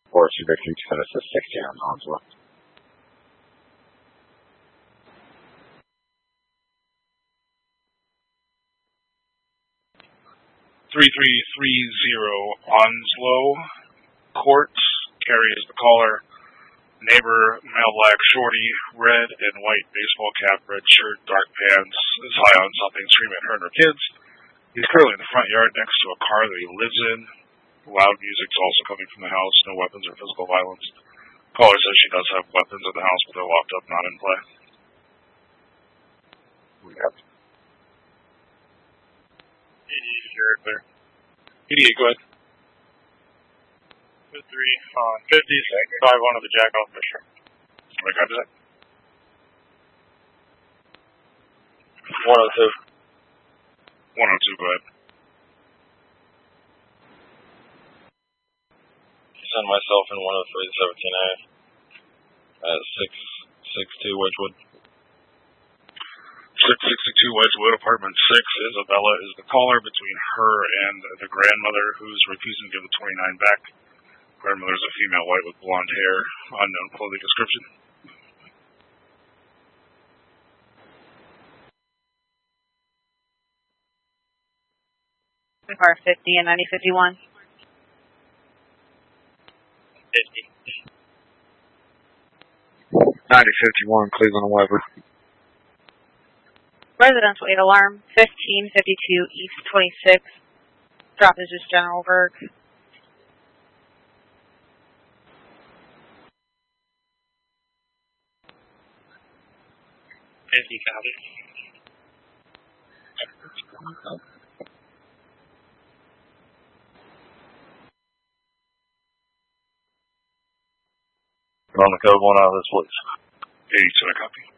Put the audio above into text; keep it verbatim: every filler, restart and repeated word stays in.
Forest Victory Genesis sixty on Onslow. three three three zero Onslow Court. Carrie is the caller. Neighbor, male black, shorty, red and white baseball cap, red shirt, dark pants, is high on something, screaming at her and her kids. He's currently in the front yard next to a car that he lives in. Loud music's also coming from the house. No weapons or physical violence. Caller says she does have weapons at the house, but they're locked up, not in play. Yep. eighty-eight, you're clear. eighty-eight, go ahead. two three on fifty, five one of the Jack off Fisher. What copy that? one oh two. one oh two, go ahead. Send myself in one oh three seventeen A at six sixty-two Wedgewood. six sixty-two Wedgewood, apartment six. Isabella is the caller between her and the grandmother who's refusing to give the twenty-nine back. Grandmother is a female white with blonde hair, unknown clothing description. Car fifty and ninety fifty-one. fifty. ninety fifty-one, Cleveland and Weber. Residential eight alarm, fifteen fifty-two East twenty-six. Drop is just general work. fifty, copy. On the code one out of this, please. eighty-two, I copy.